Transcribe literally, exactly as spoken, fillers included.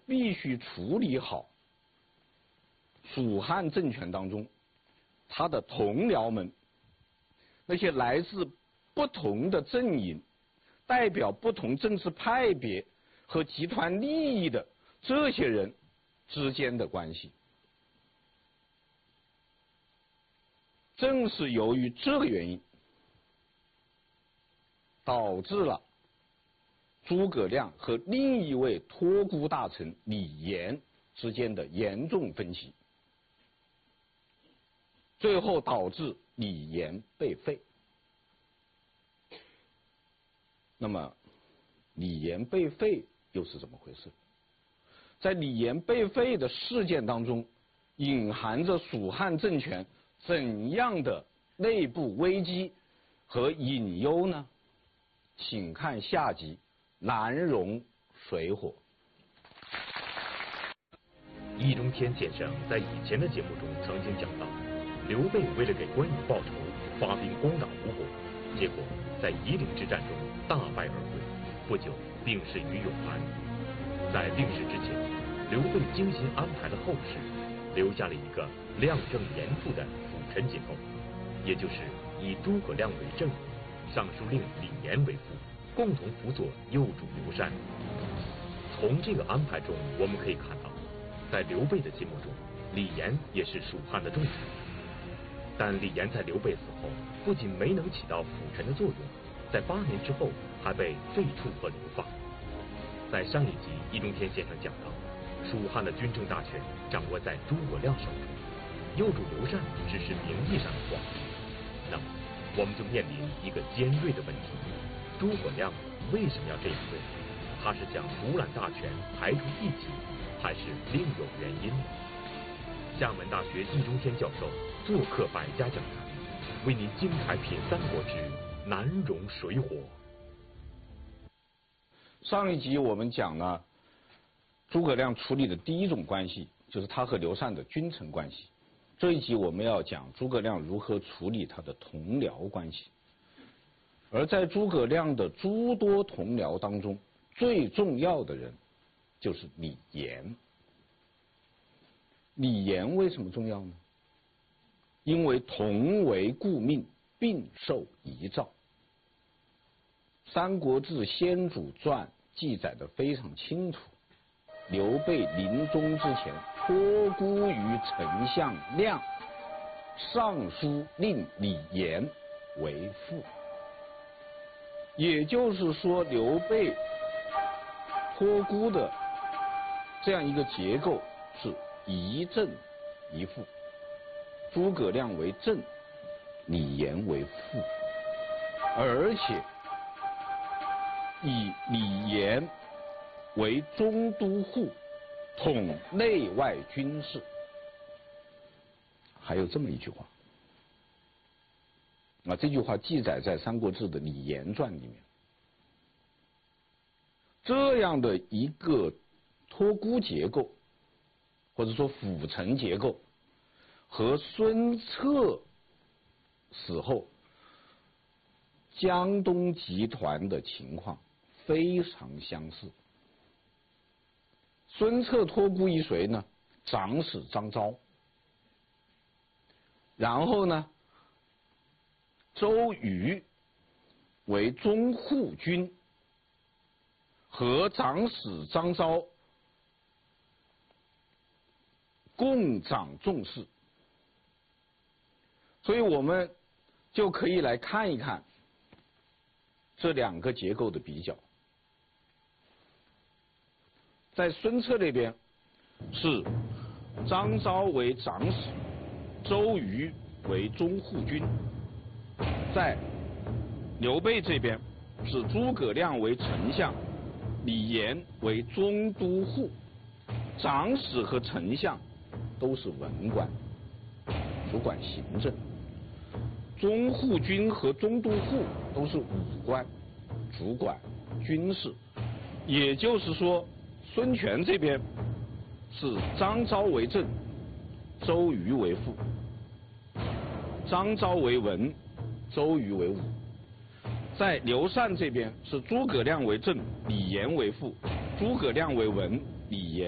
必须处理好蜀汉政权当中他的同僚们，那些来自不同的阵营、代表不同政治派别和集团利益的这些人之间的关系。正是由于这个原因，导致了诸葛亮和另一位托孤大臣李严之间的严重分歧，最后导致李严被废。那么李严被废又是怎么回事？在李严被废的事件当中，隐含着蜀汉政权怎样的内部危机和隐忧呢？请看下集《南戎水火》。 易中天先生在以前的节目中曾经讲到，刘备为了给关羽报仇，发兵攻打吴国，结果在夷陵之战中大败而归，不久病逝于永安。在病逝之前，刘备精心安排了后事，留下了一个亮正严复的辅臣结构，也就是以诸葛亮为正，尚书令李严为副，共同辅佐右主刘禅。从这个安排中，我们可以看到，在刘备的心目中，李严也是蜀汉的重臣。但李严在刘备死后，不仅没能起到辅臣的作用，在八年之后还被废黜和流放。在上一集，易中天先生讲到，蜀汉的军政大权掌握在诸葛亮手中，右主刘禅只是名义上的皇帝。那么，我们就面临一个尖锐的问题：诸葛亮为什么要这样做？他是想独揽大权，排除异己，还是另有原因呢？厦门大学易中天教授做客百家讲坛，为您精彩品《三国之南戎水火》。 上一集我们讲了诸葛亮处理的第一种关系，就是他和刘禅的君臣关系。这一集我们要讲诸葛亮如何处理他的同僚关系。而在诸葛亮的诸多同僚当中，最重要的人就是李严。李严为什么重要呢？因为同为故命，并受遗诏。《三国志·先主传》记载的非常清楚，刘备临终之前托孤于丞相亮，尚书令李严为父。也就是说，刘备托孤的这样一个结构是一正一负，诸葛亮为正，李严为副，而且以李严为中都护，统内外军事。还有这么一句话，啊，这句话记载在《三国志》的李严传里面。这样的一个托孤结构，或者说辅臣结构，和孙策死后江东集团的情况非常相似。孙策托孤于谁呢？长史张昭。然后呢，周瑜为中护军，和长史张昭共掌重事。所以我们就可以来看一看这两个结构的比较。在孙策那边是张昭为长史，周瑜为中护军；在刘备这边是诸葛亮为丞相，李严为中都护。长史和丞相都是文官，主管行政；中护军和中都护都是武官，主管军事。也就是说，孙权这边是张昭为正，周瑜为副；张昭为文，周瑜为武。在刘禅这边是诸葛亮为正，李严为副；诸葛亮为文，李严